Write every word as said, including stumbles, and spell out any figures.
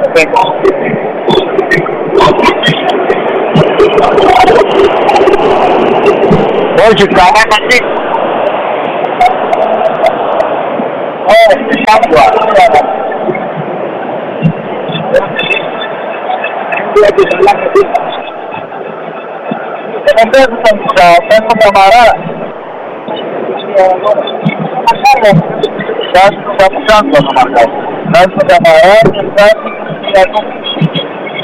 Όχι, καλά μαζί. Όχι, σάμπουα. Δεν παίζουν τα μισά, παίζουν τα μαρά. Φτάσουν τα μισά να το μαρκάω. Φτάσουν τα μαρά και φτάσουν τα μισά.